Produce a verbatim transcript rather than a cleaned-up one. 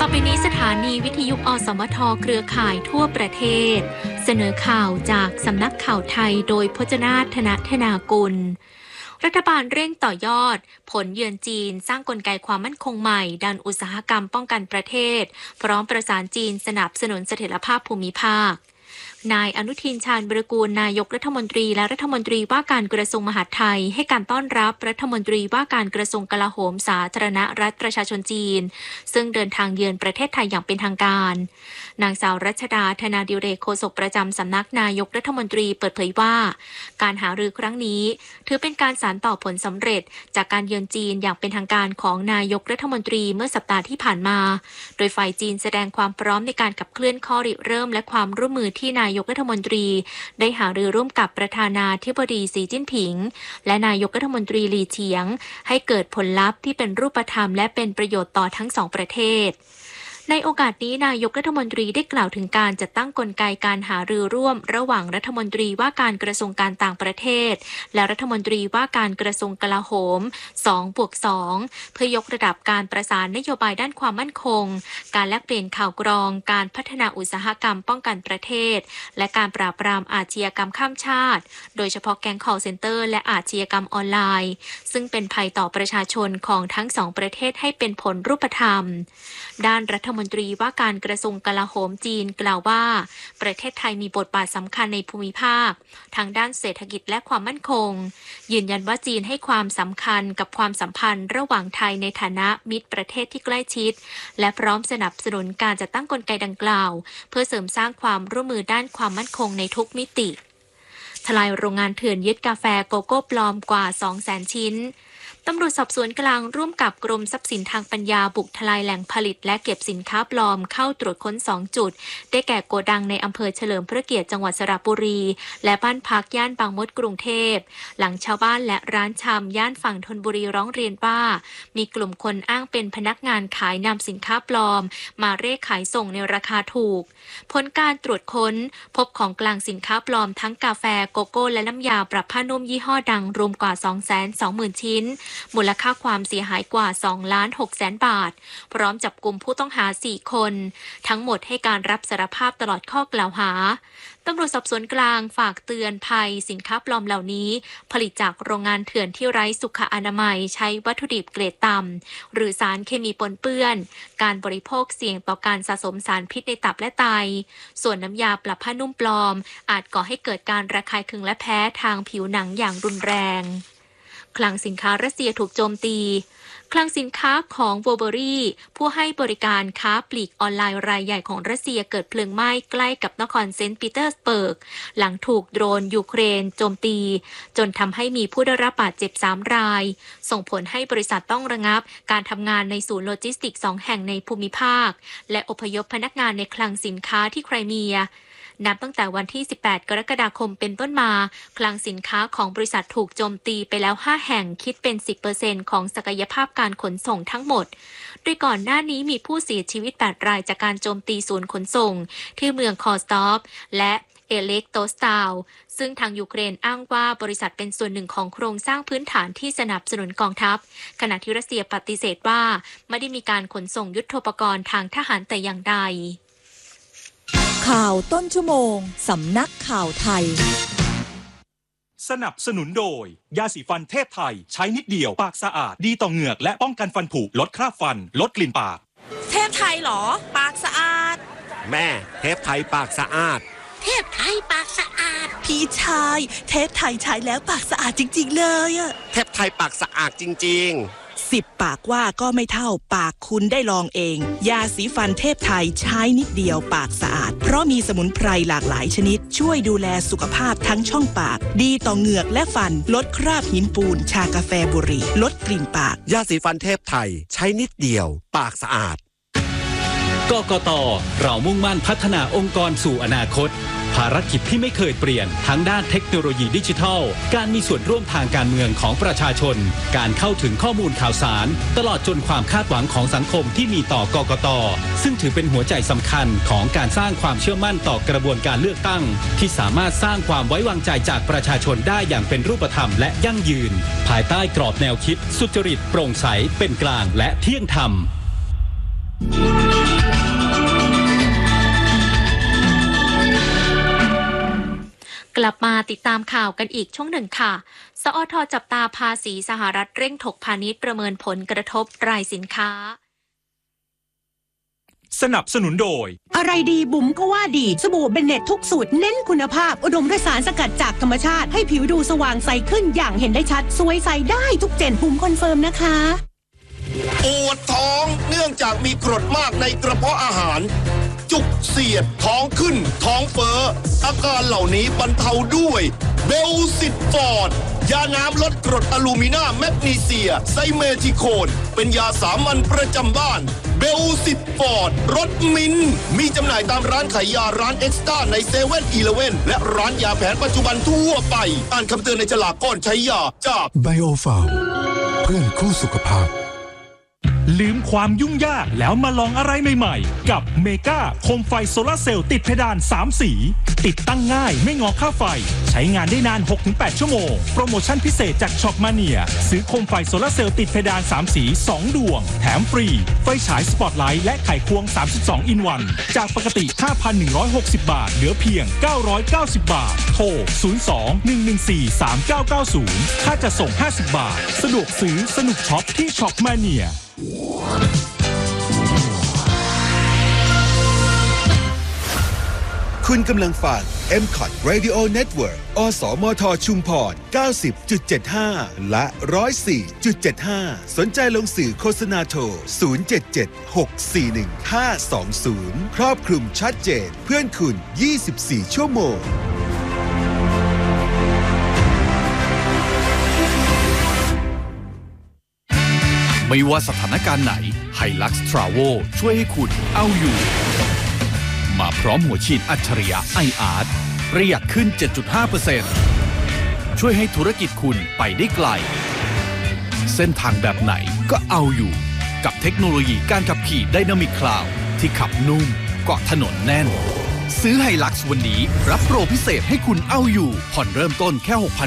ไปนี้สถานีวิทยุอสมทเครือข่ายทั่วประเทศเสนอข่าวจากสำนักข่าวไทยโดยพจนาถ ธนธนากุลรัฐบาลเร่งต่อยอดผลเยือนจีนสร้างกลไกความมั่นคงใหม่ดันอุตสาหกรรมป้องกันประเทศพร้อมประสานจีนสนับสนุนเสถียรภาพภูมิภาคนายอนุทินชาญวิรากูลนายกรัฐมนตรีและรัฐมนตรีว่าการกระทรวงมหาดไทยให้การต้อนรับรัฐมนตรีว่าการกระทรวงกลาโหมสาธารณรัฐประชาชนจีนซึ่งเดินทางเยือนประเทศไทยอย่างเป็นทางการนางสาวรัชดาธนาดิเรกโฆษกประจำสำนักนายกรัฐมนตรีเปิดเผยว่าการหารือครั้งนี้ถือเป็นการสานต่อผลสำเร็จจากการเยือนจีนอย่างเป็นทางการของนายกรัฐมนตรีเมื่อสัปดาห์ที่ผ่านมาโดยฝ่ายจีนแสดงความพร้อมในการขับเคลื่อนข้อริเริ่มและความร่วมมือที่นายกรัฐมนตรีได้หารือร่วมกับประธานาธิบดีสีจิ้นผิงและนายกรัฐมนตรีหลี่เฉียงให้เกิดผลลัพธ์ที่เป็นรูปธรรมและเป็นประโยชน์ต่อทั้งสองประเทศในโอกาสนี้นายกรัฐมนตรีได้กล่าวถึงการจัดตั้งกลไกการหารือร่วมระหว่างรัฐมนตรีว่าการกระทรวงการต่างประเทศและรัฐมนตรีว่าการกระทรวงกลาโหม สองบวกสอง เพื่อยกระดับการประสานนโยบายด้านความมั่นคงการแลกเปลี่ยนข่าวกรองการพัฒนาอุตสาหกรรมป้องกันประเทศและการปราบปรามอาชญากรรมข้ามชาติโดยเฉพาะแก๊ง call center และอาชญากรรมออนไลน์ซึ่งเป็นภัยต่อประชาชนของทั้งสองประเทศให้เป็นผลรูปธรรมด้านรัฐมนตรีว่าการกระทรวงกลาโหมจีนกล่าวว่าประเทศไทยมีบทบาทสำคัญในภูมิภาคทั้งด้านเศรษฐกิจและความมั่นคงยืนยันว่าจีนให้ความสำคัญกับความสัมพันธ์ระหว่างไทยในฐานะมิตรประเทศที่ใกล้ชิดและพร้อมสนับสนุนการจัดตั้งกลไกดังกล่าวเพื่อเสริมสร้างความร่วมมือด้านความมั่นคงในทุกมิติทลายโรงงานเถื่อนยึดกาแฟโกโก้ปลอมกว่า สองแสน ชิ้นตำรวจสอบสวนกลางร่วมกับกรมทรัพย์สินทางปัญญาบุกทลายแหล่งผลิตและเก็บสินค้าปลอมเข้าตรวจค้นสองจุดได้แก่โกดังในอำเภอเฉลิมพระเกียรติจังหวัดสระบุรีและบ้านพักย่านบางมดกรุงเทพหลังชาวบ้านและร้านชำย่านฝั่งธนบุรีร้องเรียนว่ามีกลุ่มคนอ้างเป็นพนักงานขายนำสินค้าปลอมมาเร่ขายส่งในราคาถูกผลการตรวจค้นพบของกลางสินค้าปลอมทั้งกาแฟโกโก้และน้ำยาปรับผ้านุ่มยี่ห้อดังรวมกว่า สองแสนสองหมื่น ชิ้นมูลค่าความเสียหายกว่า สองล้านหกแสน บาทพร้อมจับกุมผู้ต้องหาสี่คนทั้งหมดให้การรับสารภาพตลอดข้อกล่าวหาตำรวจสอบสวนกลางฝากเตือนภัยสินค้าปลอมเหล่านี้ผลิตจากโรงงานเถื่อนที่ไร้สุขอนามัยใช้วัตถุดิบเกรดต่ำหรือสารเคมีปนเปื้อนการบริโภคเสี่ยงต่อการสะสมสารพิษในตับและไตส่วนน้ำยาปรับผ้านุ่มปลอมอาจก่อให้เกิดการระคายเคืองและแพ้ทางผิวหนังอย่างรุนแรงคลังสินค้ารัสเซียถูกโจมตีคลังสินค้าของโวเบอรี่ผู้ให้บริการค้าปลีกออนไลน์รายใหญ่ของรัสเซียเกิดเพลิงไหม้ใกล้กับนครเซนต์ปีเตอร์สเบิร์กหลังถูกโดรนยูเครนโจมตีจนทำให้มีผู้ได้รับบาดเจ็บสามรายส่งผลให้บริษัทต้องระงับการทำงานในศูนย์โลจิสติกส์สองแห่งในภูมิภาคและอพยพพนักงานในคลังสินค้าที่ไครเมียนับตั้งแต่วันที่สิบแปดกรกฎาคมเป็นต้นมาคลังสินค้าของบริษัทถูกโจมตีไปแล้วห้าแห่งคิดเป็น สิบเปอร์เซ็นต์ ของศักยภาพการขนส่งทั้งหมดโดยก่อนหน้านี้มีผู้เสียชีวิตแปดรายจากการโจมตีศูนย์ขนส่งที่เมืองคอสตอฟและเอเล็กโตสตาวซึ่งทางยูเครนอ้างว่าบริษัทเป็นส่วนหนึ่งของโครงสร้างพื้นฐานที่สนับสนุนกองทัพขณะที่รัสเซียปฏิเสธว่าไม่ได้มีการขนส่งยุทโธปกรณ์ทางทหารแต่อย่างใดข่าวต้นชั่วโมงสำนักข่าวไทยสนับสนุนโดยยาสีฟันเทพไทยใช้นิดเดียวปากสะอาดดีต่อเหงือกและป้องกันฟันผุลดคราบฟันลดกลิ่นปากเทพไทยเหรอปากสะอาดแม่เทพไทยปากสะอาดเทพไทยปากสะอาดพี่ชายเทพไทยใช้แล้วปากสะอาดจริงๆเลยอะเทพไทยปากสะอาดจริงๆสิบปากว่าก็ไม่เท่าปากคุณได้ลองเองยาสีฟันเทพไทยใช้นิดเดียวปากสะอาดเพราะมีสมุนไพรหลากหลายชนิดช่วยดูแลสุขภาพทั้งช่องปากดีต่อเหงือกและฟันลดคราบหินปูนชากาแฟบุหรี่ลดกลิ่นปากยาสีฟันเทพไทยใช้นิดเดียวปากสะอาดกกต.เรามุ่งมั่นพัฒนาองค์กรสู่อนาคตภารกิจที่ไม่เคยเปลี่ยนทั้งด้านเทคโนโลยีดิจิทัลการมีส่วนร่วมทางการเมืองของประชาชนการเข้าถึงข้อมูลข่าวสารตลอดจนความคาดหวังของสังคมที่มีต่อกกต.ซึ่งถือเป็นหัวใจสำคัญของการสร้างความเชื่อมั่นต่อกระบวนการเลือกตั้งที่สามารถสร้างความไว้วางใจจากประชาชนได้อย่างเป็นรูปธรรมและยั่งยืนภายใต้กรอบแนวคิดสุจริตโปร่งใสเป็นกลางและเที่ยงธรรมลับมาติดตามข่าวกันอีกช่วงหนึ่งค่ะสอท.จับตาภาษีสหรัฐเร่งถกพาณิชย์ประเมินผลกระทบรายสินค้าสนับสนุนโดยอะไรดีบุ๋มก็ว่าดีสบู่เบนเน็ตทุกสูตรเน้นคุณภาพอุดมด้วยสารสกัดจากธรรมชาติให้ผิวดูสว่างใสขึ้นอย่างเห็นได้ชัดสวยใสได้ทุกเจนบุ๋มคอนเฟิร์มนะคะปวดท้องเนื่องจากมีกรดมากในกระเพาะอาหารจุกเสียดท้องขึ้นท้องเฟ้ออาการเหล่านี้บรรเทาด้วยเบลซิตฟอร์ดยาน้ำลดกรดอะลูมินาแมกนีเซียไซเมทิโคนเป็นยาสามัญประจำบ้านเบลซิตฟอร์ดรสมินมีจำหน่ายตามร้านขายยาร้านเอ็กซ์ต้าในเซเว่นอีเลฟเว่นและร้านยาแผนปัจจุบันทั่วไปอ่านคำเตือนในฉลากก่อนใช้ยาจากไบโอฟาร์มเพื่อนคู่สุขภาพลืมความยุ่งยากแล้วมาลองอะไรใหม่ๆกับเมกาโคมไฟโซลาร์เซลล์ติดเพดานสามสีติดตั้งง่ายไม่งอค่าไฟใช้งานได้นาน หกถึงแปด ชั่วโมงโปรโมชั่นพิเศษจากช็อปมาเนียซื้อโคมไฟโซลาร์เซลล์ติดเพดานสามสีสองดวงแถมฟรีไฟฉายสปอตไลท์และไขควงสามสิบสองอินวันจากปกติ ห้าพันหนึ่งร้อยหกสิบ บาทเหลือเพียงเก้าร้อยเก้าสิบ บาทโทรศูนย์ สอง หนึ่ง หนึ่ง สี่ สาม เก้า เก้า ศูนย์ค่าจัดส่งห้าสิบบาทสะดวกซื้อสนุกช็อปที่ช็อปมาเนียคุณกำลังฟัง เอ็ม คอท Radio Network อสมทชุมพร เก้าสิบจุดเจ็ดห้า และ หนึ่งร้อยสี่จุดเจ็ดห้า สนใจลงสื่อโฆษณาโทร ศูนย์ เจ็ด เจ็ด หก สี่ หนึ่ง ห้า สอง ศูนย์ ครอบคลุมชัดเจนเพื่อนคุณ ยี่สิบสี่ ชั่วโมงไม่ว่าสถานการณ์ไหน Hilux Travel ช่วยให้คุณเอาอยู่มาพร้อมหัวฉีดอัจฉริยะ ไอ อาร์ ประหยัดขึ้น เจ็ดจุดห้าเปอร์เซ็นต์ ช่วยให้ธุรกิจคุณไปได้ไกลเส้นทางแบบไหนก็เอาอยู่กับเทคโนโลยีการขับขี่ Dynamic Cloud ที่ขับนุ่มเกาะถนนแน่นซื้อ Hilux วันนี้รับโปรพิเศษให้คุณเอาอยู่ผ่อนเริ่มต้นแค่ หกพัน